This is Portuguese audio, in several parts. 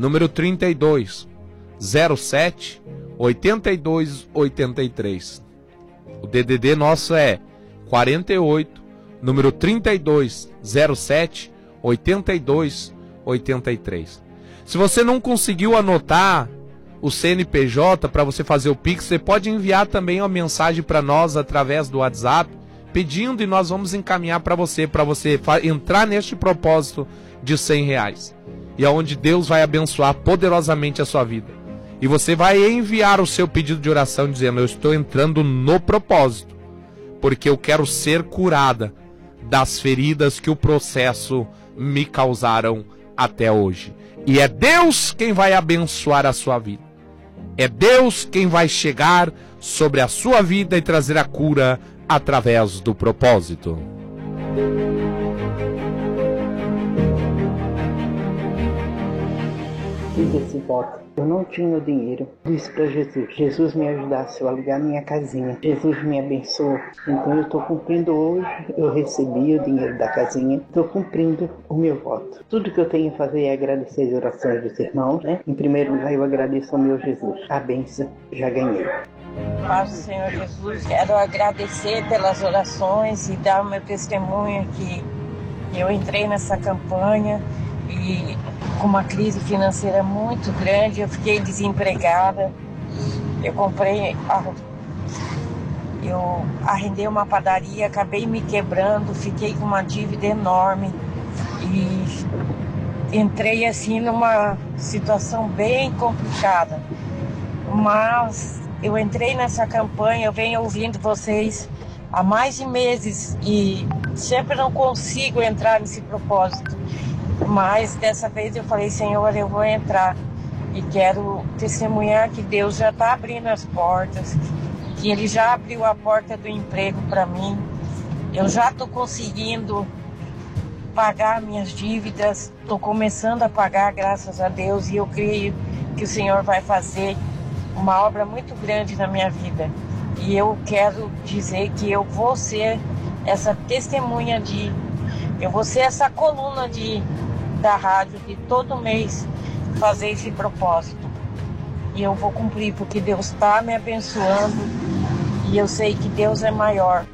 número 32 07 82 83. O DDD nosso é 48, número 32 07 82 83. Se você não conseguiu anotar o CNPJ para você fazer o Pix, você pode enviar também uma mensagem para nós através do WhatsApp, pedindo, e nós vamos encaminhar para você entrar neste propósito de R$100. E aonde Deus vai abençoar poderosamente a sua vida. E você vai enviar o seu pedido de oração dizendo: eu estou entrando no propósito, porque eu quero ser curada das feridas que o processo me causaram até hoje. E é Deus quem vai abençoar a sua vida. É Deus quem vai chegar sobre a sua vida e trazer a cura através do propósito. Fiz esse voto. Eu não tinha o dinheiro. Disse para Jesus: Jesus me ajudasse a alugar minha casinha. Jesus me abençoou. Então eu estou cumprindo hoje. Eu recebi o dinheiro da casinha. Estou cumprindo o meu voto. Tudo que eu tenho a fazer é agradecer as orações dos irmãos, né? Em primeiro lugar, eu agradeço ao meu Jesus. A bênção já ganhei. Paz do Senhor Jesus, quero agradecer pelas orações e dar o meu testemunho que eu entrei nessa campanha e com uma crise financeira muito grande, eu fiquei desempregada, eu arrendei uma padaria, acabei me quebrando, fiquei com uma dívida enorme e entrei assim numa situação bem complicada, mas eu entrei nessa campanha, eu venho ouvindo vocês há mais de meses e sempre não consigo entrar nesse propósito. Mas dessa vez eu falei: Senhor, eu vou entrar e quero testemunhar que Deus já está abrindo as portas, que Ele já abriu a porta do emprego para mim. Eu já estou conseguindo pagar minhas dívidas, estou começando a pagar, graças a Deus, e eu creio que o Senhor vai fazer uma obra muito grande na minha vida. E eu quero dizer que eu vou ser essa testemunha eu vou ser essa coluna da rádio de todo mês fazer esse propósito. E eu vou cumprir, porque Deus está me abençoando e eu sei que Deus é maior.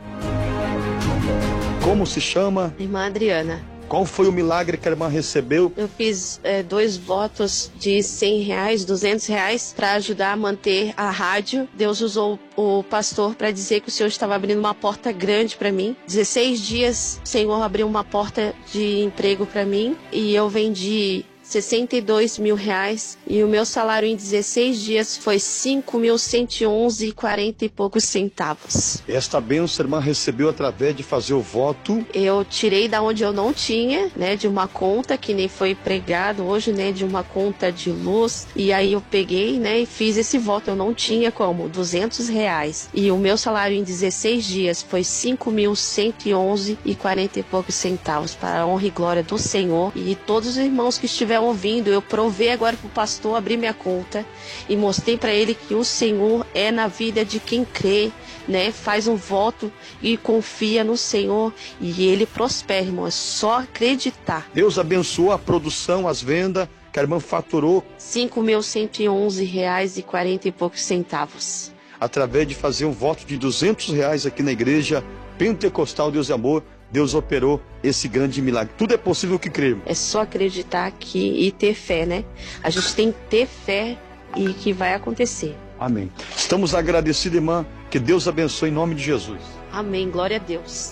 Como se chama? Irmã Adriana. Qual foi o milagre que a irmã recebeu? Eu fiz 2 votos de R$100, R$200 para ajudar a manter a rádio. Deus usou o pastor para dizer que o Senhor estava abrindo uma porta grande para mim. 16 dias o Senhor abriu uma porta de emprego para mim e eu vendi R$62 mil e o meu salário em 16 dias foi 5.111,40 e poucos centavos. Esta bênção a irmã recebeu através de fazer o voto. Eu tirei da onde eu não tinha, né, de uma conta que nem foi pregado hoje, né, de uma conta de luz, e aí eu peguei, né, e fiz esse voto. Eu não tinha como, R$200, e o meu salário em 16 dias foi 5.111,40 e poucos centavos, para a honra e glória do Senhor. E todos os irmãos que estiveram ouvindo, eu provei agora para o pastor abrir minha conta e mostrei para ele que o Senhor é na vida de quem crê, né? Faz um voto e confia no Senhor e ele prospera, irmão. É só acreditar. Deus abençoou a produção, as vendas, que a irmã faturou R$5.111,40 e poucos centavos. Através de fazer um voto de R$200 aqui na igreja Pentecostal Deus e Amor, Deus operou esse grande milagre. Tudo é possível que cremos. É só acreditar aqui e ter fé, né? A gente tem que ter fé e que vai acontecer. Amém. Estamos agradecidos, irmã. Que Deus abençoe em nome de Jesus. Amém. Glória a Deus.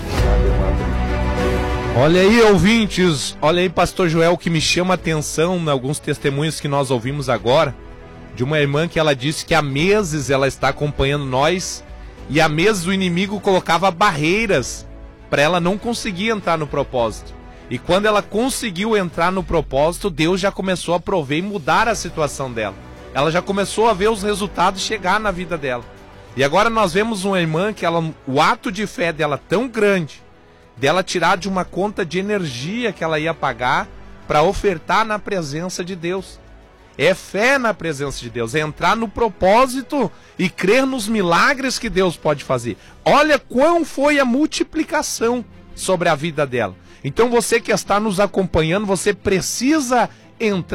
Olha aí, ouvintes. Olha aí, pastor Joel, que me chama a atenção em alguns testemunhos que nós ouvimos agora, de uma irmã que ela disse que há meses ela está acompanhando nós e há meses o inimigo colocava barreiras para ela não conseguir entrar no propósito. E quando ela conseguiu entrar no propósito, Deus já começou a prover e mudar a situação dela. Ela já começou a ver os resultados chegar na vida dela. E agora nós vemos uma irmã que o ato de fé dela tão grande, dela tirar de uma conta de energia que ela ia pagar para ofertar na presença de Deus. É fé na presença de Deus, é entrar no propósito e crer nos milagres que Deus pode fazer. Olha quão foi a multiplicação sobre a vida dela. Então você que está nos acompanhando, você precisa entrar